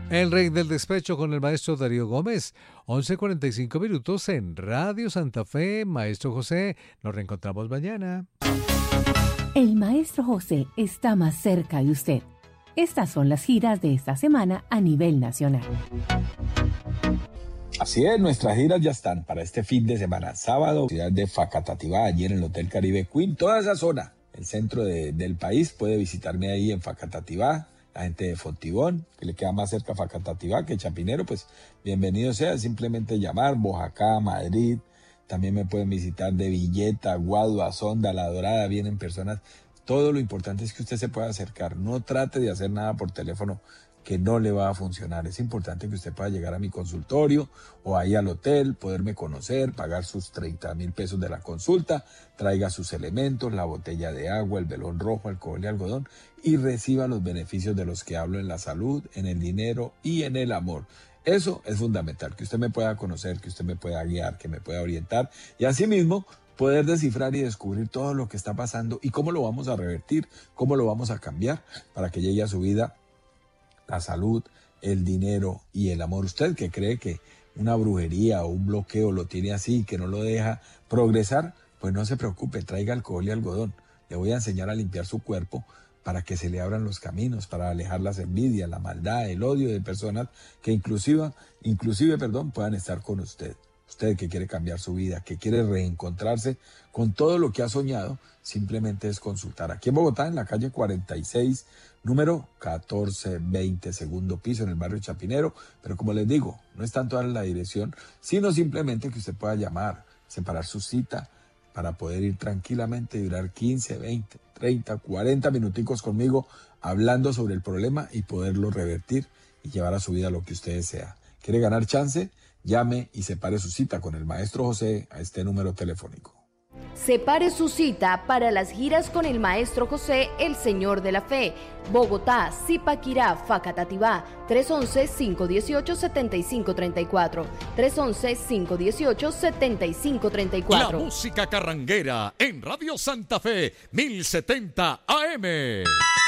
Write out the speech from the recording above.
El Rey del Despecho con el maestro Darío Gómez, 11:45 en Radio Santa Fe. Maestro José, nos reencontramos mañana. El maestro José está más cerca de usted. Estas son las giras de esta semana a nivel nacional. Así es, nuestras giras ya están para este fin de semana. Sábado, ciudad de Facatativá, allí en el Hotel Caribe Queen, toda esa zona, el centro del país, puede visitarme ahí en Facatativá. La gente de Fontibón, que le queda más cerca a Facatativá que Chapinero, pues bienvenido sea, simplemente llamar. Boyacá, Madrid, también me pueden visitar de Villeta, Guadua, Sonda, La Dorada, vienen personas. Todo lo importante es que usted se pueda acercar, no trate de hacer nada por teléfono que no le va a funcionar. Es importante que usted pueda llegar a mi consultorio o ahí al hotel, poderme conocer, pagar sus 30,000 pesos de la consulta, traiga sus elementos, la botella de agua, el velón rojo, alcohol y algodón, y reciba los beneficios de los que hablo en la salud, en el dinero y en el amor. Eso es fundamental, que usted me pueda conocer, que usted me pueda guiar, que me pueda orientar y asimismo poder descifrar y descubrir todo lo que está pasando y cómo lo vamos a revertir, cómo lo vamos a cambiar para que llegue a su vida la salud, el dinero y el amor. Usted que cree que una brujería o un bloqueo lo tiene así, que no lo deja progresar, pues no se preocupe, traiga alcohol y algodón. Le voy a enseñar a limpiar su cuerpo para que se le abran los caminos, para alejar las envidias, la maldad, el odio de personas que inclusive, puedan estar con usted. Usted que quiere cambiar su vida, que quiere reencontrarse con todo lo que ha soñado, simplemente es consultar. Aquí en Bogotá, en la calle 46, número 1420, segundo piso, en el barrio Chapinero. Pero como les digo, no es tanto darle la dirección, sino simplemente que usted pueda llamar, separar su cita para poder ir tranquilamente y durar 15, 20, 30, 40 minuticos conmigo hablando sobre el problema y poderlo revertir y llevar a su vida lo que usted desea. ¿Quiere ganar chance? Llame y separe su cita con el maestro José a este número telefónico. Separe su cita para las giras con el maestro José, el Señor de la Fe. Bogotá, Zipaquirá, Facatativá, 311-518-7534. 311-518-7534. La música carranguera en Radio Santa Fe, 1070 AM.